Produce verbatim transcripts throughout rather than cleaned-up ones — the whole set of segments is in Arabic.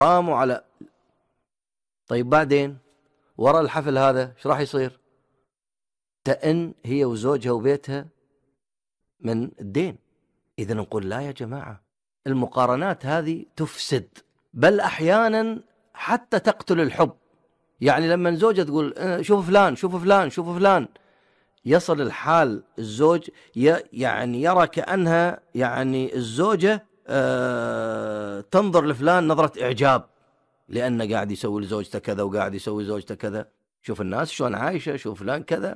قاموا على. طيب بعدين وراء الحفل هذا ايش راح يصير؟ تأن هي وزوجها وبيتها من الدين. إذا نقول لا يا جماعة، المقارنات هذه تفسد، بل أحيانا حتى تقتل الحب. يعني لما زوجة تقول شوف فلان شوف فلان شوف فلان، يصل الحال الزوج يعني يرى كأنها يعني الزوجة آه تنظر لفلان نظرة إعجاب، لأنه قاعد يسوي لزوجته كذا وقاعد يسوي زوجته كذا، شوف الناس شلون عايشة، شوف فلان كذا.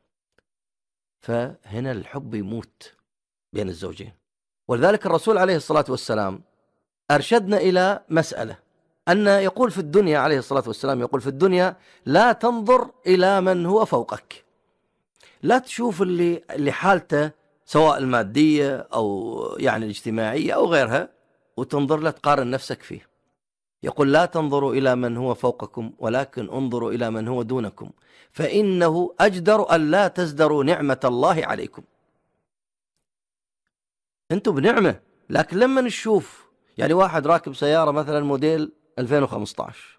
فهنا الحب يموت بين الزوجين. ولذلك الرسول عليه الصلاة والسلام أرشدنا إلى مسألة، أن يقول في الدنيا عليه الصلاة والسلام يقول في الدنيا لا تنظر إلى من هو فوقك، لا تشوف اللي اللي حالته سواء المادية أو يعني الاجتماعية أو غيرها وتنظر له تقارن نفسك فيه. يقول لا تنظروا إلى من هو فوقكم ولكن انظروا إلى من هو دونكم، فإنه أجدر أن لا تزدروا نعمة الله عليكم. أنتم بنعمة، لكن لما نشوف يعني واحد راكب سيارة مثلا موديل ألفين وخمسة عشر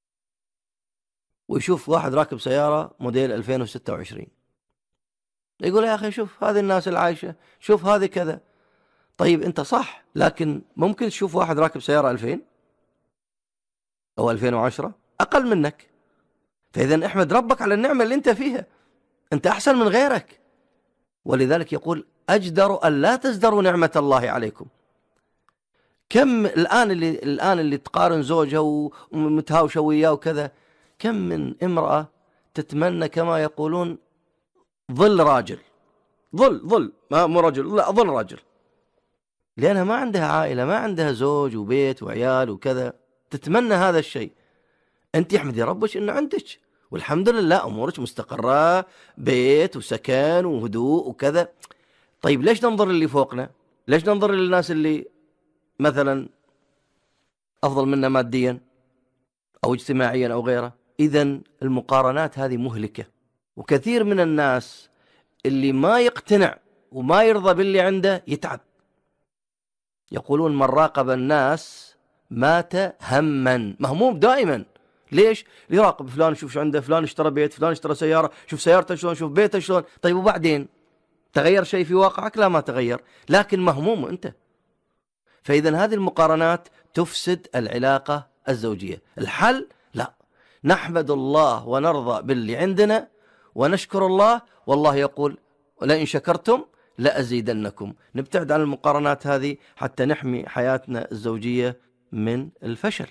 ويشوف واحد راكب سيارة موديل ألفين وستة وعشرين، يقول يا أخي شوف هذه الناس العايشة، شوف هذه كذا. طيب أنت صح، لكن ممكن تشوف واحد راكب سيارة ألفين أو ألفين وعشرة أقل منك، فإذا احمد ربك على النعمة اللي أنت فيها، أنت أحسن من غيرك. ولذلك يقول أجدر أن لا تزدروا نعمة الله عليكم. كم الآن اللي الآن اللي تقارن زوجها ومتهاوشة وياه وكذا، كم من امرأة تتمنى كما يقولون ظل راجل، ظل ظل ما مو رجل، لا ظل راجل، لأنها ما عندها عائلة، ما عندها زوج وبيت وعيال وكذا، تتمنى هذا الشيء. أنت احمدي ربك إنه عندك والحمد لله أمورك مستقرة، بيت وسكن وهدوء وكذا. طيب ليش ننظر اللي فوقنا؟ ليش ننظر للناس اللي مثلا أفضل منا ماديا أو اجتماعيا أو غيره؟ إذن المقارنات هذه مهلكة، وكثير من الناس اللي ما يقتنع وما يرضى باللي عنده يتعب. يقولون من راقب الناس مات هما، مهموم دائما. ليش؟ يراقب فلان، شوف شو عنده، فلان اشترى بيت، فلان اشترى سيارة، شوف سيارته شلون، شوف بيته شلون. طيب وبعدين تغير شيء في واقعك؟ لا ما تغير، لكن مهموم أنت. فإذا هذه المقارنات تفسد العلاقة الزوجية. الحل لا، نحمد الله ونرضى باللي عندنا ونشكر الله، والله يقول لئن شكرتم لأزيدنكم. نبتعد عن المقارنات هذه حتى نحمي حياتنا الزوجية من الفشل.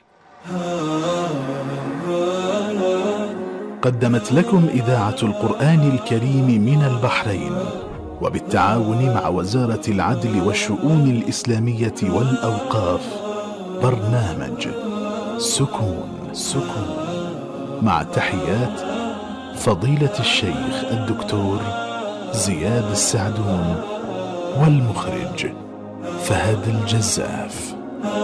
قدمت لكم إذاعة القرآن الكريم من البحرين وبالتعاون مع وزارة العدل والشؤون الإسلامية والأوقاف برنامج سكون سكون، مع تحيات فضيلة الشيخ الدكتور زياد السعدون، والمخرج فهد الجزاف.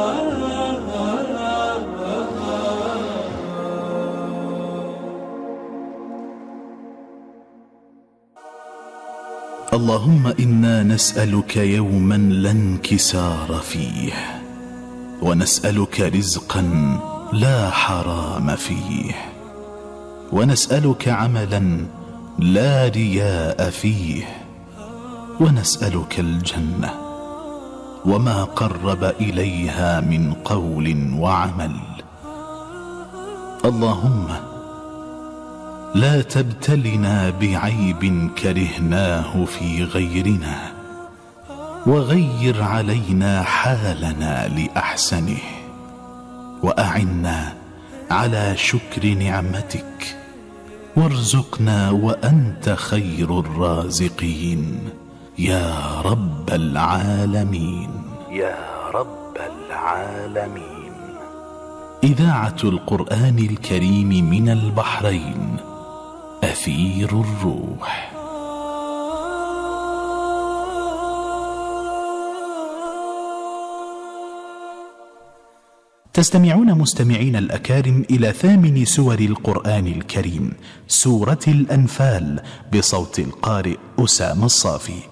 اللهم إنا نسألك يوما لا انكسار فيه، ونسألك رزقا لا حرام فيه، ونسألك عملا لا رياء فيه، ونسألك الجنة وما قرب إليها من قول وعمل. اللهم لا تبتلنا بعيب كرهناه في غيرنا، وغير علينا حالنا لأحسنه، وأعنا على شكر نعمتك، وارزقنا وأنت خير الرازقين يا رب العالمين يا رب العالمين. إذاعة القرآن الكريم من البحرين، أثير الروح. تستمعون مستمعين الأكارم إلى ثامن سور القرآن الكريم، سورة الأنفال، بصوت القارئ أسامة الصافي.